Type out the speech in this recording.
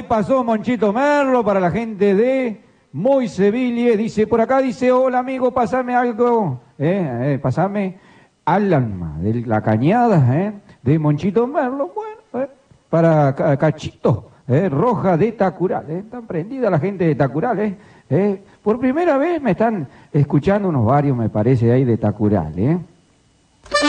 pasó Monchito Merlo para la gente de Moiseville. Dice, por acá dice, hola amigo, pasame algo. Pasame al alma de la cañada, de Monchito Merlo. Bueno, para Cachito, Roja de Tacural. Están prendida la gente de Tacural, Por primera vez me están escuchando unos varios, me parece, ahí de Tacural,